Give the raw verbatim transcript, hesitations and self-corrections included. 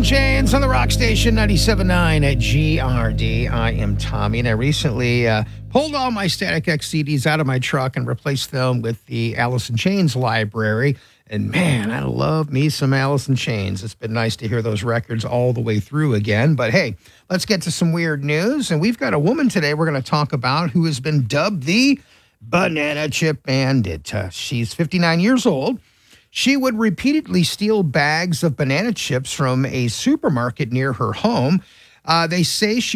in Chains on the rock station ninety-seven point nine at G R D. I am Tommy, and I recently uh, pulled all my Static X C Ds out of my truck and replaced them with the Alice in Chains library. And man, I love me some Alice in Chains. It's been nice to hear those records all the way through again. But hey, let's get to some weird news. And we've got a woman today we're going to talk about who has been dubbed the Banana Chip Bandit. Uh, she's fifty-nine years old. She would repeatedly steal bags of banana chips from a supermarket near her home. Uh, they say she